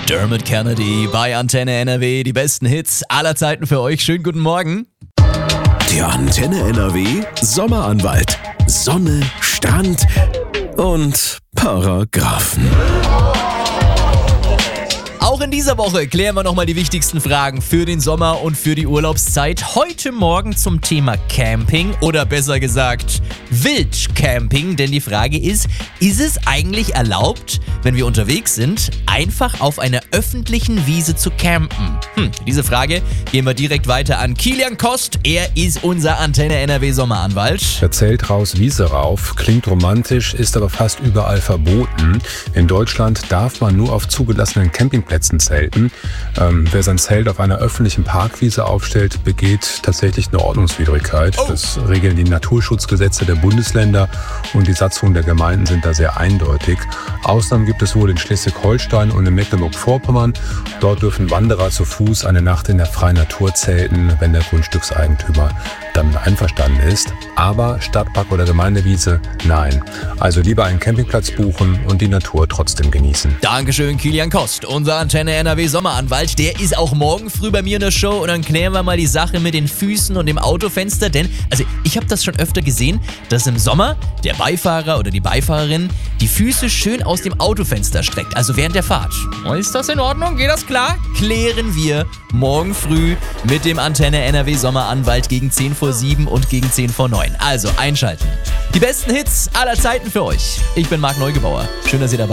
Dermot Kennedy bei Antenne NRW, die besten Hits aller Zeiten für euch. Schönen guten Morgen. Der Antenne NRW Sommeranwalt. Sonne, Strand und Paragraphen. Auch in dieser Woche klären wir nochmal die wichtigsten Fragen für den Sommer und für die Urlaubszeit. Heute Morgen zum Thema Camping oder besser gesagt Wildcamping. Denn die Frage ist es eigentlich erlaubt, wenn wir unterwegs sind, einfach auf einer öffentlichen Wiese zu campen? Diese Frage gehen wir direkt weiter an Kilian Kost. Er ist unser Antenne NRW Sommeranwalt. Der Zelt raus, Wiese rauf, klingt romantisch, ist aber fast überall verboten. In Deutschland darf man nur auf zugelassenen Campingplätzen zelten. Wer sein Zelt auf einer öffentlichen Parkwiese aufstellt, begeht tatsächlich eine Ordnungswidrigkeit. Das regeln die Naturschutzgesetze der Bundesländer und die Satzungen der Gemeinden sind da sehr eindeutig. Ausnahmen gibt es wohl in Schleswig-Holstein und in Mecklenburg-Vorpommern. Dort dürfen Wanderer zu Fuß eine Nacht in der freien Natur zelten, wenn der Grundstückseigentümer damit einverstanden ist. Aber Stadtpark oder Gemeindewiese, nein. Also lieber einen Campingplatz buchen und die Natur trotzdem genießen. Dankeschön, Kilian Kost, unser Antenne NRW Sommeranwalt. Der ist auch morgen früh bei mir in der Show und dann klären wir mal die Sache mit den Füßen und dem Autofenster. Denn, ich habe das schon öfter gesehen, dass im Sommer der Beifahrer oder die Beifahrerin die Füße schön aus dem Autofenster streckt, also während der Fahrt. Ist das in Ordnung? Geht das klar? Klären wir morgen früh mit dem Antenne NRW Sommeranwalt gegen 10 vor 7 und gegen 10 vor 9. Also einschalten. Die besten Hits aller Zeiten für euch. Ich bin Marc Neugebauer. Schön, dass ihr dabei seid.